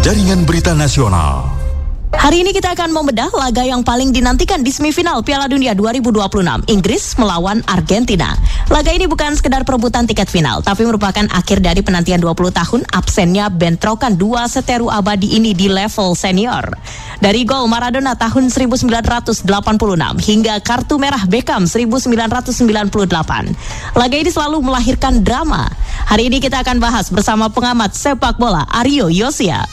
Jaringan Berita Nasional. Hari ini kita akan membedah laga yang paling dinantikan di semifinal Piala Dunia 2026, Inggris melawan Argentina. Laga ini bukan sekedar perebutan tiket final, tapi merupakan akhir dari penantian 20 tahun absennya bentrokan dua seteru abadi ini di level senior. Dari gol Maradona tahun 1986 hingga kartu merah Beckham 1998. Laga ini selalu melahirkan drama. Hari ini kita akan bahas bersama pengamat sepak bola Aryo Yosia.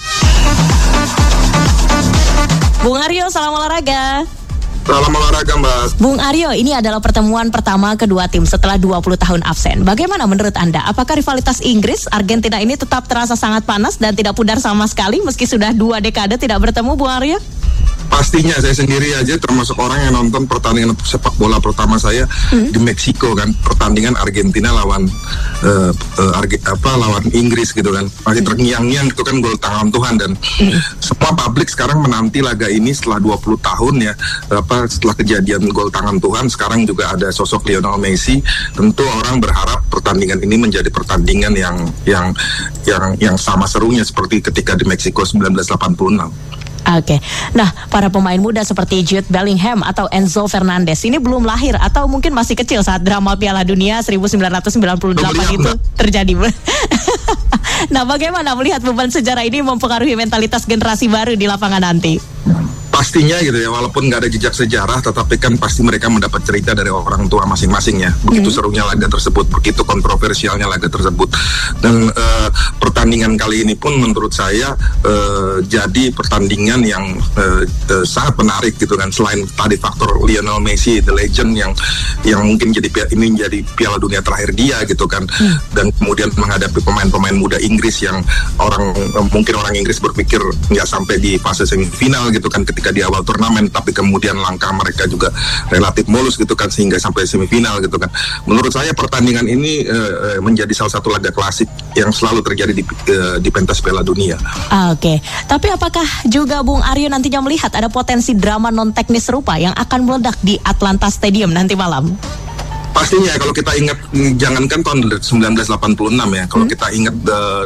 Bung Aryo, salam olahraga. Salam olahraga, Mbak. Bung Aryo, ini adalah pertemuan pertama kedua tim setelah 20 tahun absen. Bagaimana menurut Anda? Apakah rivalitas Inggris-Argentina ini tetap terasa sangat panas dan tidak pudar sama sekali meski sudah 2 dekade tidak bertemu, Bung Aryo? Pastinya saya sendiri aja termasuk orang yang nonton pertandingan sepak bola pertama saya di Meksiko kan, pertandingan Argentina lawan lawan Inggris gitu kan, masih terngiang-ngiang itu kan gol tangan Tuhan, dan semua publik sekarang menanti laga ini setelah 20 tahun ya, setelah kejadian gol tangan Tuhan. Sekarang juga ada sosok Lionel Messi. Tentu orang berharap pertandingan ini menjadi pertandingan yang sama serunya seperti ketika di Meksiko 1986. Oke. Nah, para pemain muda seperti Jude Bellingham atau Enzo Fernandez ini belum lahir atau mungkin masih kecil saat drama Piala Dunia 1998 itu terjadi. Nah, bagaimana melihat beban sejarah ini mempengaruhi mentalitas generasi baru di lapangan nanti? Pastinya gitu ya, walaupun nggak ada jejak sejarah, tetapi kan pasti mereka mendapat cerita dari orang tua masing-masing ya. Begitu serunya laga tersebut, begitu kontroversialnya laga tersebut. Dan pertandingan kali ini pun menurut saya jadi pertandingan yang sangat menarik gitu kan. Selain tadi faktor Lionel Messi, the legend yang mungkin ini jadi Piala Dunia terakhir dia gitu kan. Dan kemudian menghadapi pemain-pemain muda Inggris yang mungkin orang Inggris berpikir nggak sampai di fase semifinal gitu kan ketika di awal turnamen, tapi kemudian langkah mereka juga relatif mulus gitu kan sehingga sampai semifinal gitu kan. Menurut saya pertandingan ini menjadi salah satu laga klasik yang selalu terjadi di pentas Piala Dunia. Oke. Tapi apakah juga Bung Aryo nantinya melihat ada potensi drama non teknis serupa yang akan meledak di Atlanta Stadium nanti malam? Pastinya kalau kita ingat, jangankan tahun 1986 ya, kalau kita ingat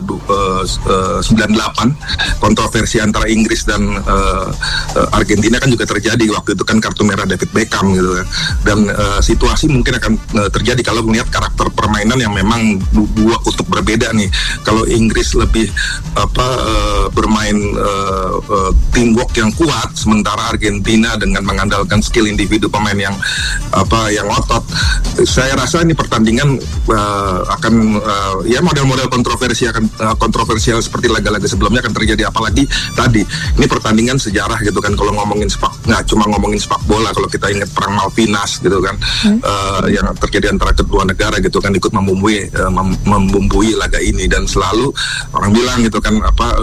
98 kontroversi antara Inggris dan Argentina kan juga terjadi waktu itu kan, kartu merah David Beckham gitu kan. Dan situasi mungkin akan terjadi kalau melihat karakter permainan yang memang dua kutub berbeda nih. Kalau Inggris lebih bermain teamwork yang kuat, sementara Argentina dengan mengandalkan skill individu pemain yang otot. Saya rasa ini pertandingan akan ya model-model kontroversial seperti laga-laga sebelumnya akan terjadi, apalagi tadi ini pertandingan sejarah gitu kan. Kalau ngomongin nggak cuma ngomongin sepak bola, kalau kita ingat perang Malvinas gitu kan, yang terjadi antara kedua negara gitu kan, ikut membumbui laga ini. Dan selalu orang bilang gitu kan,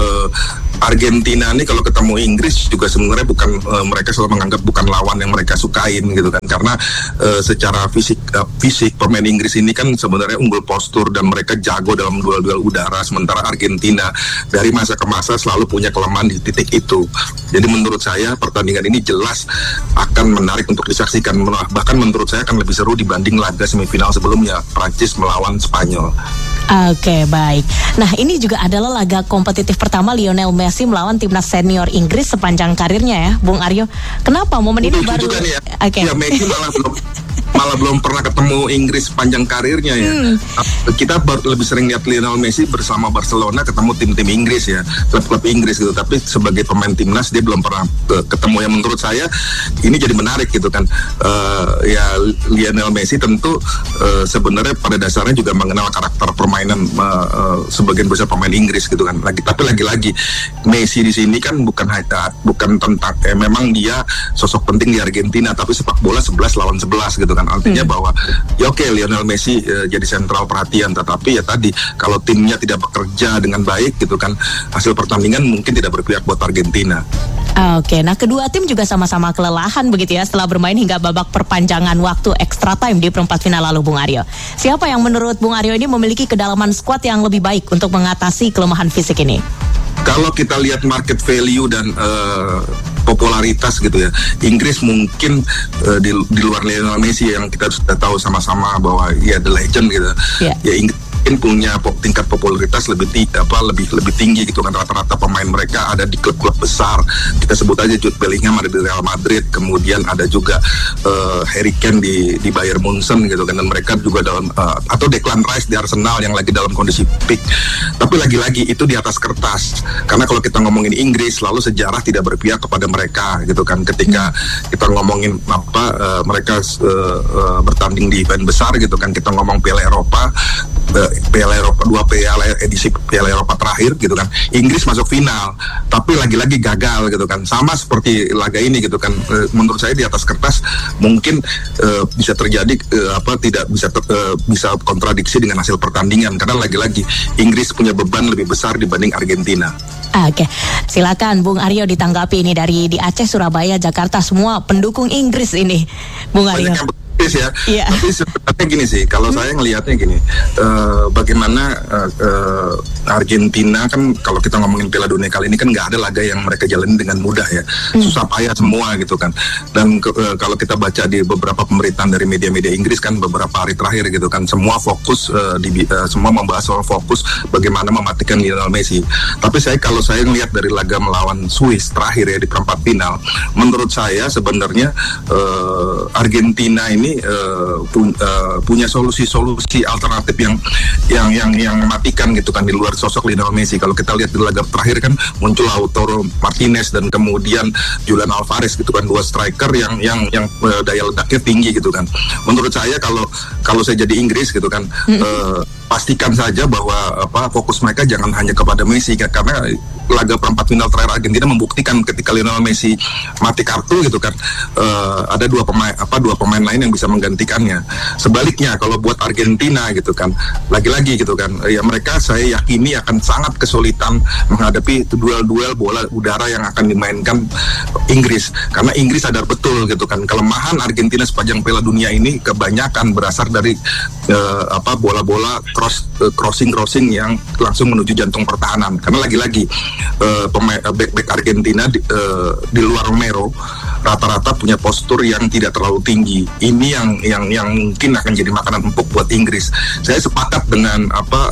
Argentina ini kalau ketemu Inggris juga sebenarnya mereka selalu menganggap bukan lawan yang mereka sukain gitu kan, karena secara fisik pemain Inggris ini kan sebenarnya unggul postur dan mereka jago dalam duel-duel udara, sementara Argentina dari masa ke masa selalu punya kelemahan di titik itu. Jadi menurut saya pertandingan ini jelas akan menarik untuk disaksikan, bahkan menurut saya akan lebih seru dibanding laga semifinal sebelumnya, Prancis melawan Spanyol. Oke, baik. Nah, ini juga adalah laga kompetitif pertama Lionel Messi melawan timnas senior Inggris sepanjang karirnya ya, Bung Aryo. Kenapa momen ini baru? Juga nih ya. Oke. Ya, Messi malah belum pernah ketemu Inggris sepanjang karirnya ya. Kita lebih sering lihat Lionel Messi bersama Barcelona ketemu tim-tim Inggris ya, klub-klub Inggris gitu. Tapi sebagai pemain timnas dia belum pernah ketemu. Yang menurut saya ini jadi menarik gitu kan. Ya Lionel Messi tentu sebenarnya pada dasarnya juga mengenal karakter permainan sebagian besar pemain Inggris gitu kan. Tapi lagi-lagi Messi di sini kan bukan tentang memang dia sosok penting di Argentina, tapi sepak bola 11 lawan 11 gitu kan. Artinya bahwa ya oke, Lionel Messi jadi sentral perhatian, tetapi ya tadi kalau timnya tidak bekerja dengan baik gitu kan, hasil pertandingan mungkin tidak berpihak buat Argentina. Oke, nah kedua tim juga sama-sama kelelahan begitu ya setelah bermain hingga babak perpanjangan waktu extra time di perempat final lalu, Bung Aryo. Siapa yang menurut Bung Aryo ini memiliki kedalaman skuad yang lebih baik untuk mengatasi kelemahan fisik ini? Kalau kita lihat market value dan popularitas gitu ya, Inggris mungkin di luar Lionel Messi yang kita sudah tahu sama-sama bahwa ya the legend gitu. Yeah. Ya mungkin punya tingkat popularitas lebih tinggi gitu kan. Rata-rata pemain mereka ada di klub-klub besar. Kita sebut aja Jude Bellingham ada di Real Madrid, kemudian ada juga Harry Kane di Bayern Munchen gitu kan, dan mereka juga dalam atau Declan Rice di Arsenal yang lagi dalam kondisi peak. Tapi lagi-lagi itu di atas kertas. Karena kalau kita ngomongin Inggris, lalu sejarah tidak berpihak kepada mereka gitu kan. Ketika kita ngomongin mereka bertanding di event besar gitu kan, kita ngomong Piala Eropa, edisi Piala Eropa terakhir gitu kan, Inggris masuk final, tapi lagi-lagi gagal gitu kan. Sama seperti laga ini gitu kan. Menurut saya di atas kertas mungkin bisa terjadi tidak bisa kontradiksi dengan hasil pertandingan, karena lagi-lagi Inggris punya beban lebih besar dibanding Argentina. Oke, silakan Bung Aryo ditanggapi ini dari di Aceh, Surabaya, Jakarta, semua pendukung Inggris ini, Bung Aryo. Ya, tapi sebenarnya gini sih, kalau saya ngelihatnya gini, bagaimana Argentina kan kalau kita ngomongin Piala Dunia kali ini kan nggak ada laga yang mereka jalani dengan mudah ya, susah payah semua gitu kan. Dan kalau kita baca di beberapa pemberitaan dari media-media Inggris kan beberapa hari terakhir gitu kan, semua fokus semua membahas soal fokus bagaimana mematikan Lionel Messi. Tapi kalau saya ngelihat dari laga melawan Swiss terakhir ya di perempat final, menurut saya sebenarnya Argentina ini punya solusi-solusi alternatif yang mematikan gitu kan di luar sosok Lionel Messi. Kalau kita lihat di laga terakhir kan muncul Lautaro Martinez dan kemudian Julian Alvarez gitu kan, dua striker yang daya ledaknya tinggi gitu kan. Menurut saya kalau saya jadi Inggris gitu kan, pastikan saja bahwa fokus mereka jangan hanya kepada Messi, karena laga perempat final terakhir Argentina membuktikan ketika Lionel Messi mati kartu gitu kan, ada dua pemain lain yang bisa menggantikannya. Sebaliknya kalau buat Argentina gitu kan, lagi-lagi gitu kan, ya mereka saya yakini akan sangat kesulitan menghadapi duel-duel bola udara yang akan dimainkan Inggris, karena Inggris sadar betul gitu kan kelemahan Argentina sepanjang Piala Dunia ini kebanyakan berasal dari bola-bola crossing yang langsung menuju jantung pertahanan. Karena lagi-lagi back Argentina di luar Romero rata-rata punya postur yang tidak terlalu tinggi. Ini yang mungkin akan jadi makanan empuk buat Inggris. Saya sepakat dengan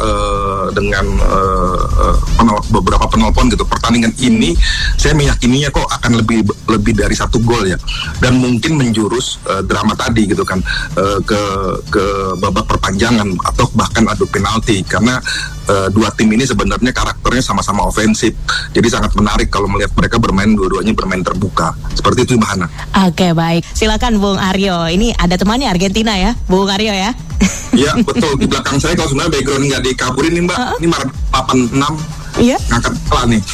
beberapa penelpon gitu. Pertandingan ini saya meyakininya kok akan lebih dari 1 gol ya, dan mungkin menjurus drama tadi gitu kan, ke babak perpanjangan atau bahkan adu penalti, karena dua tim ini sebenarnya karakternya sama-sama ofensif. Jadi sangat menarik kalau melihat mereka dua-duanya bermain terbuka. Seperti itu Mbak Hana. Oke, baik. Silakan Bung Aryo. Ini ada temannya Argentina ya, Bung Aryo ya. Iya, betul. Di belakang saya kalau sebenarnya background nggak dikaburin nih Mbak. Ini Maret 86. Iya. Ngangkat kepala nih.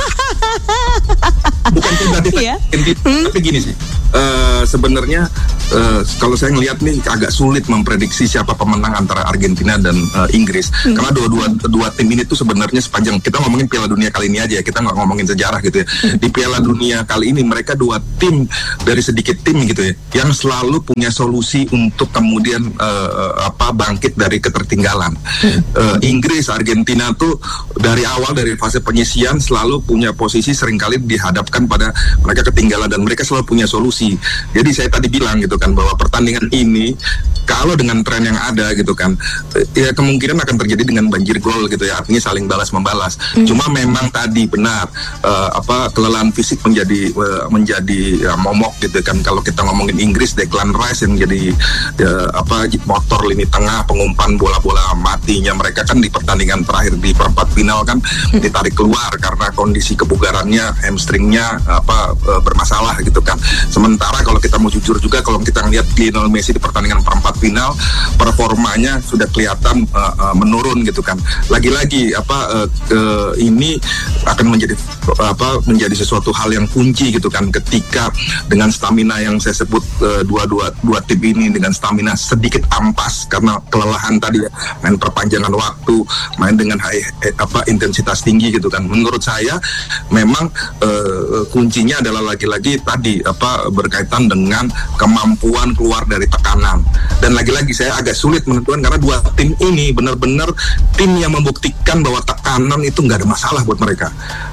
Bukan negatif, tapi gini sih. Sebenarnya kalau saya ngelihat nih agak sulit memprediksi siapa pemenang antara Argentina dan Inggris, karena dua tim ini tuh sebenarnya sepanjang kita ngomongin Piala Dunia kali ini aja ya, kita nggak ngomongin sejarah gitu ya. Di Piala Dunia kali ini mereka dua tim dari sedikit tim gitu ya, yang selalu punya solusi untuk kemudian bangkit dari ketertinggalan. Inggris, Argentina tuh dari awal, dari fase penyisian selalu punya posisi, seringkali dihadapkan pada mereka ketinggalan dan mereka selalu punya solusi. Jadi saya tadi bilang gitu kan, bahwa pertandingan ini kalau dengan tren yang ada gitu kan, ya kemungkinan akan terjadi dengan banjir gol gitu ya, artinya saling balas membalas. Cuma memang tadi benar kelelahan fisik menjadi momok gitu kan. Kalau kita ngomongin Inggris, Declan Rice yang jadi motor lini tengah, pengumpan bola-bola matinya mereka kan di pertandingan terakhir di perempat final kan ditarik keluar karena kondisi kebugarannya, hamstringnya bermasalah gitu kan. Sementara kalau kita mau jujur juga, kalau kita ngelihat Lionel Messi di pertandingan perempat final, performanya sudah kelihatan menurun gitu kan. Lagi-lagi ini akan menjadi sesuatu hal yang kunci gitu kan, ketika dengan stamina yang saya sebut dua tim ini dengan stamina sedikit ampas karena kelelahan tadi ya, main perpanjangan waktu, main dengan intensitas tinggi gitu kan. Menurut saya memang kuncinya adalah lagi-lagi tadi berkaitan dengan kemampuan keluar dari tekanan. Dan lagi-lagi saya agak sulit menentukan karena dua tim ini benar-benar tim yang membuktikan bahwa tekanan itu nggak ada masalah buat mereka.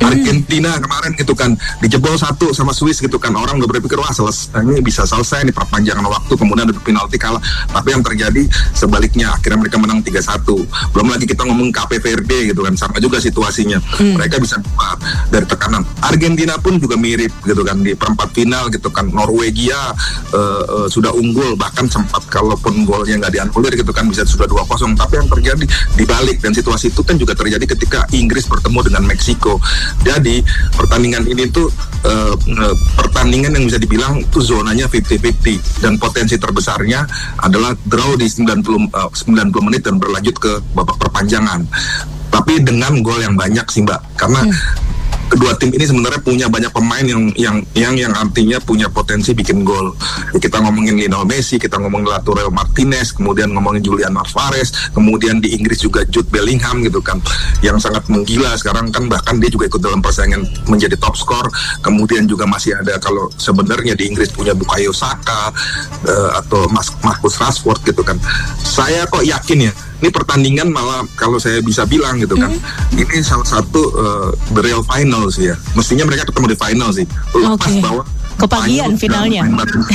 Argentina kemarin gitu kan dijebol 1 sama Swiss gitu kan, orang udah berpikir wah ini bisa selesai nih perpanjangan waktu, kemudian ada penalti kalah, tapi yang terjadi sebaliknya, akhirnya mereka menang 3-1. Belum lagi kita ngomong Cape Verde gitu kan, sama juga situasinya, mereka bisa keluar dari tekanan. Argentina pun juga mirip gitu kan, di perempat final gitu kan, Norwegia sudah unggul, bahkan sempat kalaupun golnya nggak dianulir gitu kan bisa sudah 2-0, tapi yang terjadi dibalik, dan situasi itu kan juga terjadi ketika Inggris bertemu dengan Meksiko. Jadi pertandingan ini tuh pertandingan yang bisa dibilang tuh zonanya 50-50, dan potensi terbesarnya adalah draw di 90 menit dan berlanjut ke babak perpanjangan. Tapi dengan gol yang banyak sih Mbak, karena kedua tim ini sebenarnya punya banyak pemain yang artinya punya potensi bikin gol. Kita ngomongin Lionel Messi, kita ngomongin Lautaro Martinez, kemudian ngomongin Julian Alvarez, kemudian di Inggris juga Jude Bellingham gitu kan, yang sangat menggila sekarang kan, bahkan dia juga ikut dalam persaingan menjadi top skor. Kemudian juga masih ada, kalau sebenarnya di Inggris punya Bukayo Saka atau Marcus Rashford gitu kan. Saya kok yakin ya, ini pertandingan malah kalau saya bisa bilang gitu kan, ini salah satu the real final sih ya. Mestinya mereka ketemu di final sih. Lepas bahwa kepagian finalnya.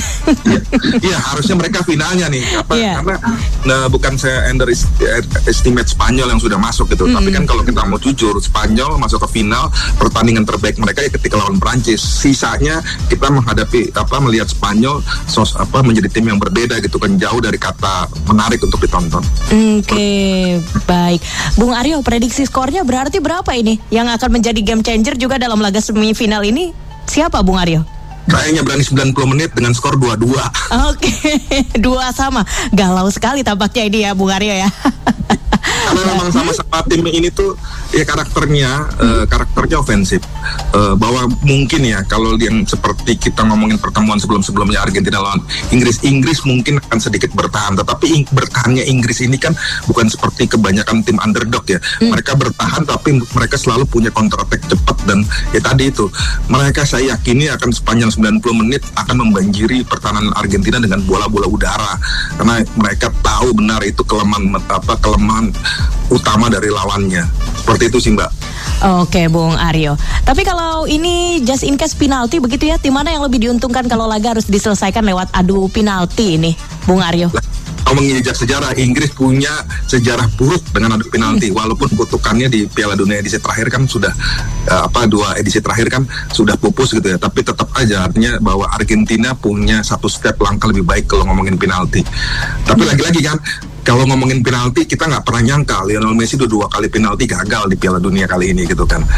Iya, harusnya mereka finalnya nih. Karena bukan saya underestimate Spanyol yang sudah masuk gitu. Tapi kan kalau kita mau jujur, Spanyol masuk ke final, pertandingan terbaik mereka ya ketika lawan Prancis. Sisanya kita melihat Spanyol menjadi tim yang berbeda gitu kan, jauh dari kata menarik untuk ditonton. Oke, baik. Bung Aryo, prediksi skornya berarti berapa ini yang akan menjadi game changer juga dalam laga semifinal ini? Siapa Bung Aryo? Kayaknya berani 90 menit dengan skor 2-2. Oke, 2 sama. Galau sekali tampaknya ini ya Bung Aryo ya. Karena memang sama-sama tim ini tuh ya karakternya ofensif. Bahwa mungkin ya kalau yang seperti kita ngomongin pertemuan sebelum-sebelumnya Argentina lawan Inggris mungkin akan sedikit bertahan, tetapi bertahannya Inggris ini kan bukan seperti kebanyakan tim underdog ya. Mereka bertahan tapi mereka selalu punya counter attack cepat, dan ya tadi itu mereka saya yakini akan sepanjang 90 menit akan membanjiri pertahanan Argentina dengan bola-bola udara, karena mereka tahu benar itu kelemahan utama dari lawannya. Seperti itu sih Mbak. Oke Bung Aryo. Tapi kalau ini just in case penalti begitu ya, tim mana yang lebih diuntungkan kalau laga harus diselesaikan lewat adu penalti ini, Bung Aryo? Menginjak sejarah, Inggris punya sejarah buruk dengan adu penalti, walaupun kutukannya di Piala Dunia edisi terakhir kan sudah 2 edisi terakhir kan sudah pupus gitu ya, tapi tetap aja artinya bahwa Argentina punya 1 step langkah lebih baik kalau ngomongin penalti. Tapi lagi-lagi kan kalau ngomongin penalti, kita nggak pernah nyangka Lionel Messi 2 kali penalti gagal di Piala Dunia kali ini gitu kan.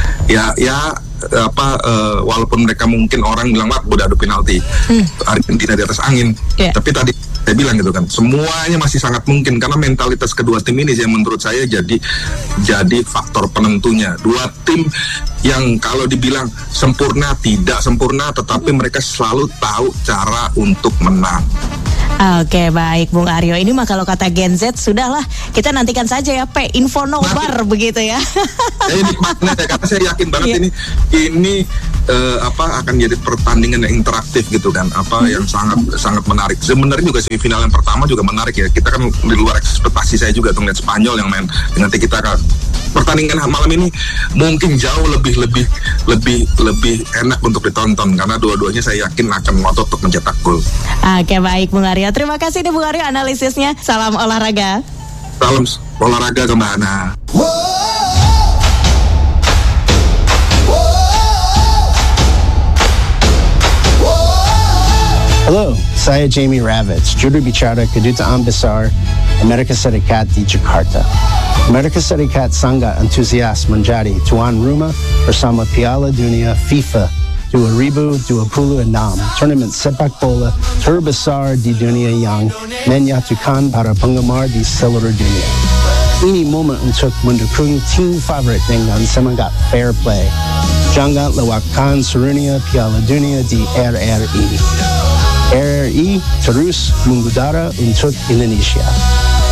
Walaupun mereka mungkin orang bilang wah udah adu penalti, Argentina di atas angin, tapi tadi saya bilang gitu kan, semuanya masih sangat mungkin karena mentalitas kedua tim ini yang menurut saya jadi faktor penentunya. 2 tim yang kalau dibilang sempurna tidak sempurna, tetapi mereka selalu tahu cara untuk menang. Oke, baik Bung Aryo. Ini mah kalau kata Gen Z sudahlah, kita nantikan saja ya info nobar begitu ya. Karena saya yakin banget ini akan jadi pertandingan yang interaktif gitu kan, yang sangat menarik. Sebenarnya juga semifinal yang pertama juga menarik ya. Kita kan di luar ekspektasi saya juga tuh ngeliat Spanyol yang main dengan kita kan. Pertandingan malam ini mungkin jauh lebih enak untuk ditonton karena dua-duanya saya yakin akan ngotot untuk mencetak gol. Oke, baik Bung Aryo. Terima kasih nih Bung Aryo analisisnya. Salam olahraga. Salam olahraga ke Mbak Ana. Hello, saya Jamie Ravitz, juru bicara Kedutaan Besar Amerika Serikat di Jakarta. Amerika Serikat sangat antusias menjadi tuan rumah bersama Piala Dunia FIFA 2026, tournament sepak bola terbesar di dunia yang menyatukan para penggemar di seluruh dunia. Ini momen untuk mendukung tim favorit dengan semangat fair play. Jangan lewatkan serunya Piala Dunia di RRI. RRI terus mengudara untuk Indonesia.